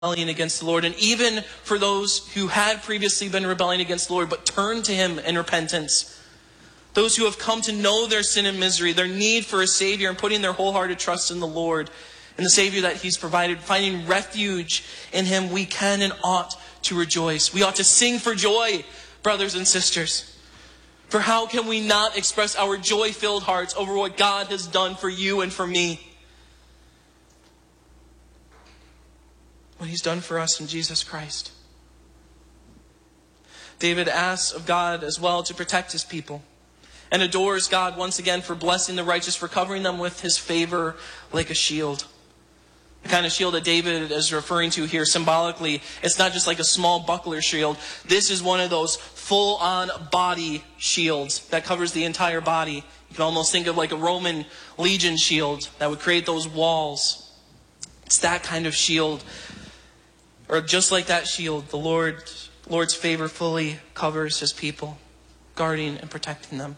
rebelling against the Lord. And even for those who had previously been rebelling against the Lord, but turned to Him in repentance. Those who have come to know their sin and misery, their need for a Savior, and putting their wholehearted trust in the Lord and the Savior that He's provided, finding refuge in Him, we can and ought to rejoice. We ought to sing for joy, brothers and sisters. For how can we not express our joy-filled hearts over what God has done for you and for me? What He's done for us in Jesus Christ. David asks of God as well to protect His people, and adores God once again for blessing the righteous, for covering them with His favor like a shield. The kind of shield that David is referring to here symbolically, it's not just like a small buckler shield. This is one of those full-on body shields that covers the entire body. You can almost think of like a Roman legion shield that would create those walls. It's that kind of shield. Or just like that shield, the Lord's favor fully covers His people, guarding and protecting them.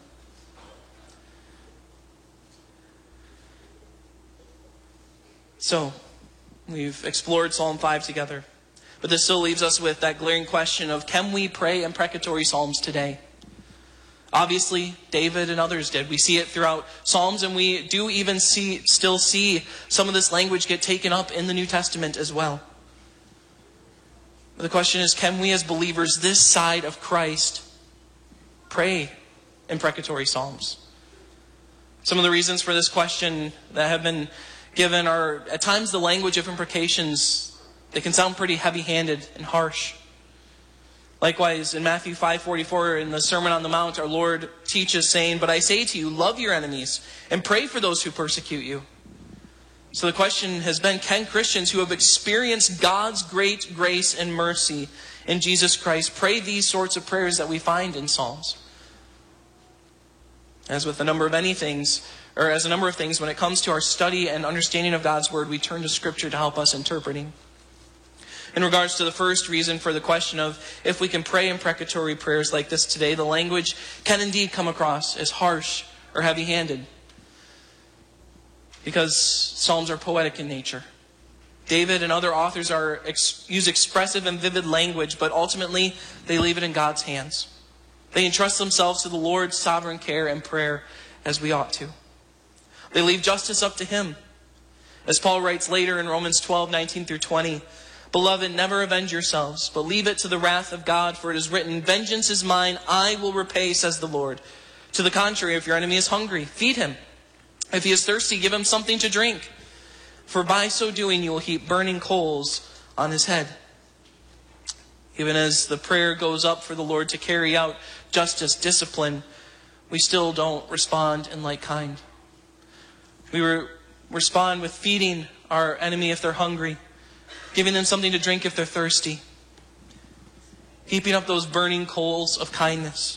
So, we've explored Psalm 5 together. But this still leaves us with that glaring question of, can we pray imprecatory psalms today? Obviously, David and others did. We see it throughout Psalms, and we do even still see some of this language get taken up in the New Testament as well. But the question is, can we as believers this side of Christ pray imprecatory psalms? Some of the reasons for this question that have been given are, at times, the language of imprecations. They can sound pretty heavy-handed and harsh. Likewise, in Matthew 5:44, in the Sermon on the Mount, our Lord teaches, saying, "But I say to you, love your enemies and pray for those who persecute you." So the question has been, can Christians who have experienced God's great grace and mercy in Jesus Christ pray these sorts of prayers that we find in Psalms? As with a number of things, when it comes to our study and understanding of God's Word, we turn to Scripture to help us interpreting. In regards to the first reason for the question of if we can pray imprecatory prayers like this today, the language can indeed come across as harsh or heavy-handed, because Psalms are poetic in nature. David and other authors use expressive and vivid language, but ultimately they leave it in God's hands. They entrust themselves to the Lord's sovereign care and prayer, as we ought to. They leave justice up to Him. As Paul writes later in Romans 12:19-20, "Beloved, never avenge yourselves, but leave it to the wrath of God, for it is written, 'Vengeance is mine, I will repay, says the Lord.' To the contrary, if your enemy is hungry, feed him. If he is thirsty, give him something to drink. For by so doing, you will heap burning coals on his head." Even as the prayer goes up for the Lord to carry out justice, discipline, we still don't respond in like kind. We respond with feeding our enemy if they're hungry, giving them something to drink if they're thirsty, heaping up those burning coals of kindness.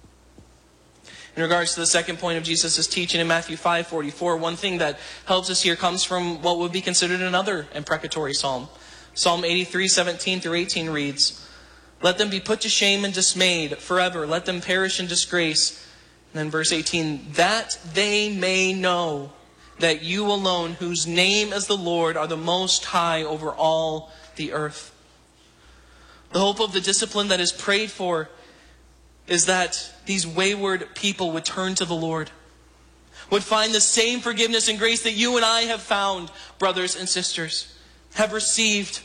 In regards to the second point of Jesus' teaching in Matthew 5:44, one thing that helps us here comes from what would be considered another imprecatory psalm. Psalm 83:17-18 reads, "Let them be put to shame and dismayed forever. Let them perish in disgrace." And then verse 18, "That they may know that you alone, whose name is the Lord, are the most high over all the earth." The hope of the discipline that is prayed for is that these wayward people would turn to the Lord, would find the same forgiveness and grace that you and I have found, brothers and sisters, have received.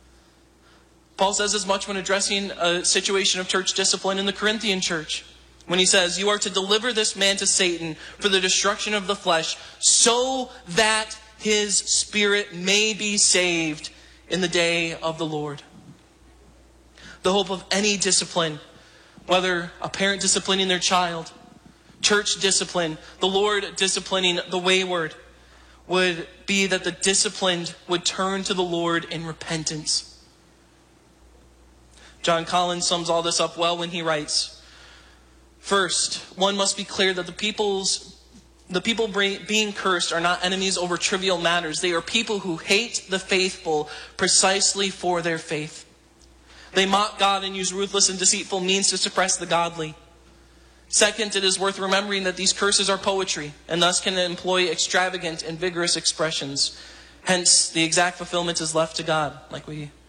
Paul says as much when addressing a situation of church discipline in the Corinthian church, when he says, "You are to deliver this man to Satan for the destruction of the flesh, so that his spirit may be saved in the day of the Lord." The hope of any discipline, whether a parent disciplining their child, church discipline, the Lord disciplining the wayward, would be that the disciplined would turn to the Lord in repentance. John Collins sums all this up well when he writes, "First, one must be clear that the people being cursed are not enemies over trivial matters. They are people who hate the faithful precisely for their faith. They mock God and use ruthless and deceitful means to suppress the godly. Second, it is worth remembering that these curses are poetry, and thus can employ extravagant and vigorous expressions. Hence, the exact fulfillment is left to God, like we